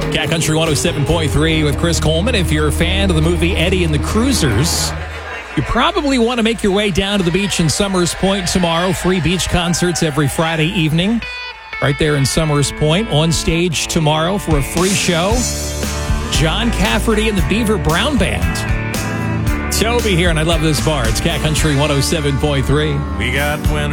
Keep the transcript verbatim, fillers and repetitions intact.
Cat Country one oh seven point three with Chris Coleman. If you're a fan of the movie Eddie and the Cruisers, you probably want to make your way down to the beach in Summers Point tomorrow. Free beach concerts every Friday evening right there in Summers Point. On stage tomorrow for a free show, John Cafferty and the Beaver Brown Band. Toby here, and I love this bar. It's Cat Country one oh seven point three. We got winners.